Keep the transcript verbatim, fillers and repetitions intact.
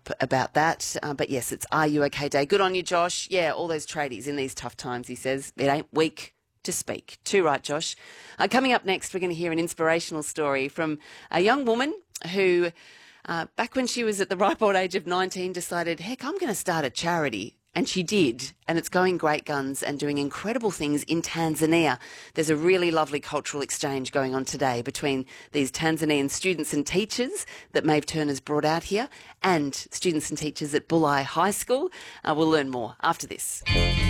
up about that. Uh, but yes, it's Are You OK Day. Good on you, Josh. Yeah, all those tradies in these tough times, he says. It ain't weak to speak. Too right, Josh. Uh, coming up next, we're going to hear an inspirational story from a young woman who, uh, back when she was at the ripe old age of nineteen, decided, heck, I'm going to start a charity. And she did, and it's going great guns and doing incredible things in Tanzania. There's a really lovely cultural exchange going on today between these Tanzanian students and teachers that Maeve Turner's brought out here and students and teachers at Bulli High School. Uh, we'll learn more after this.